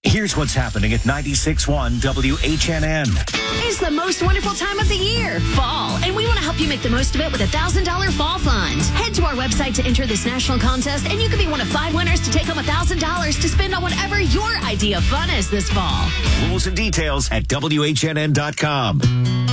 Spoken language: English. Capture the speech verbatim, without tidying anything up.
Here's what's happening at ninety-six point one W H N N. It's the most wonderful time of the year, fall, and we want to help you make the most of it with a one thousand dollars Fall Fund. Head to our website to enter this national contest, and you could be one of five winners to take home one thousand dollars to spend on whatever your idea of fun is this fall. Rules and details at W H N N dot com.